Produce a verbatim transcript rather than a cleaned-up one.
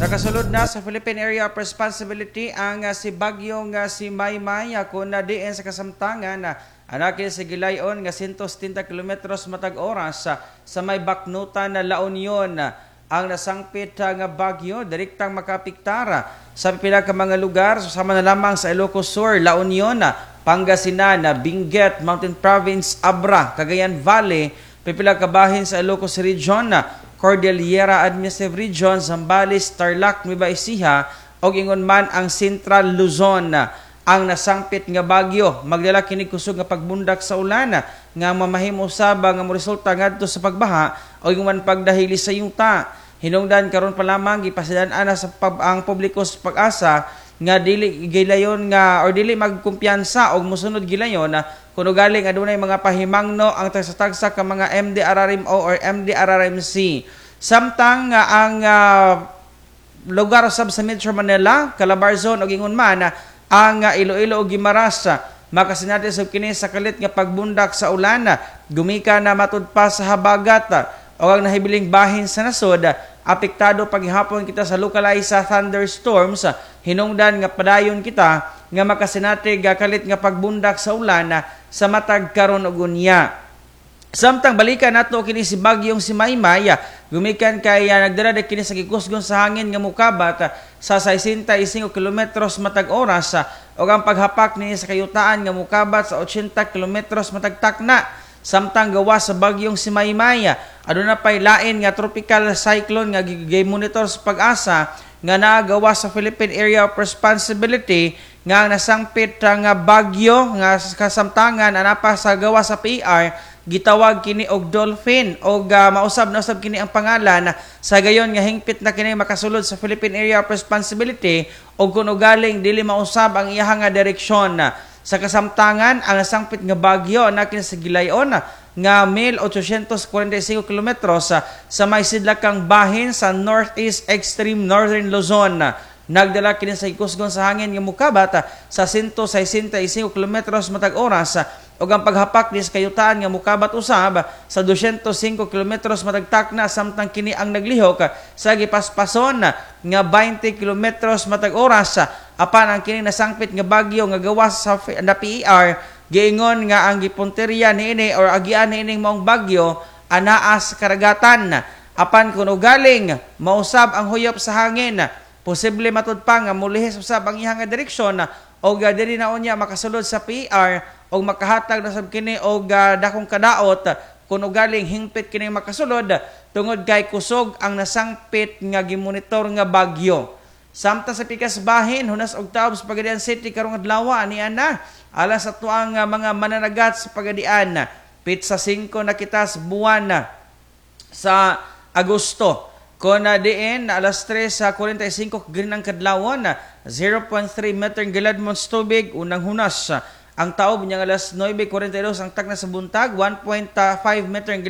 Sa kasulod na sa Philippine Area of Responsibility ang uh, si Bagyong uh, si Maymay kung na diin sa kasamtangan na uh, anakin sa gilayon nga one hundred thirty kilometros matag oras uh, sa may baknutan na La Union. Uh, ang nasangpit uh, nga bagyo direktang makapiktara sa pipila ka mga lugar susama na lamang sa Ilocos Sur, La Union, uh, Pangasinan, uh, Benguet, Mountain Province, Abra, Cagayan Valley, pipila ka bahin sa Ilocos Region, uh, Cordillera Administrative Region, Zambales, Tarlac, Nueva Ecija, o ingon man ang Central Luzon. Ang nasangpit nga bagyo magdala kini kusog nga pagbundak sa ulan nga mamahimo usab nga moresulta ngadto sa pagbaha o ingon pagdahili sa yuta. Hinungdan karon pa lamang gipasidaan sa pag ang publiko sa pag-asa nga dili gilayon nga or dili magkumpiyansa og mosunod gilayon kuno galing adunay mga pahimangno ang tagsa-tagsa ka mga M D R R M O or M D R R M C. Samtang uh, ang uh, lugar sab sa Metro Manila, Calabarzon ug ingon man uh, ang uh, Iloilo ug Guimaras uh, makasinati sab kini sa kalit nga pagbundak sa ulan uh, gumika na matud pa sa habagat uh, o ang nahibiling bahin sa nasod uh, apektado paghihapon kita sa localized sa thunderstorms uh, hinungdan nga padayon kita nga makasinati ga kalit nga pagbundak sa ulan uh, sa matag karon ug unya. Samtang balikan nato kini si Bagyong si Maymay, gumikan kay uh, nagdala kini sa gikusgon sa hangin nga mukabat uh, sa sixty-five kilometros matag oras uh, ug ang paghapak ni sa kayutaan nga mukabat sa eighty kilometros matag takna. Samtang gawa sa Bagyong si Maymay, uh, aduna pay lain nga tropical cyclone nga gi-monitor sa pag-asa nga nagawa sa Philippine Area of Responsibility nga nasangpit uh, nga bagyo nga kasamtangan anapa sa gawa sa P R gitawag kini og dolphin og uh, mausab na usab kini ang pangalan sa gayon nga hingpit na kini makasulod sa Philippine Area of Responsibility og kuno galing dili mausab ang iyang nga direksyon sa kasamtangan. Ang nasangpit nga bagyo na kini sa gilayon nga one thousand eight hundred forty-five kilometros sa may sidlakang bahin sa northeast extreme northern Luzon. Nagdala kini sa ikusgon sa hangin nga mukabat sa one hundred sixty-five kilometros matag oras ug ang paghapak ni sa kayutaan nga mukabat usab sa two hundred five kilometros matag takna. Samtang kini ang naglihok sa gipaspason nga twenty kilometros matag oras apan ang kini nasangpit nga bagyo nga gawas sa na P R giingon nga ang gipunteriya niini or agian niining maong bagyo anaa sa karagatan apan kuno galing mausab ang huyop sa hangin posible matud pa nga mulihis usab ang iyang direksyon o uh, dili na unya makasulod sa P R o makahatag na sab kini og uh, dakong kadaot kuno galing hingpit kini makasulod tungod kay kusog ang nasangpit nga gimonitor nga bagyo. Samta sa pikas bahin hunas og taob sa Pagadian City karong adlaw ani ana alas sa tuang uh, mga mananagat sa Pagadian pitsa five na kita sa buwan sa Agosto. Kona diin alas tres sa forty-five green ang kadlawon zero point three meter giladmons tubig unang hunas ang taob nya alas nine forty-two ang tagna sa buntag one point five meter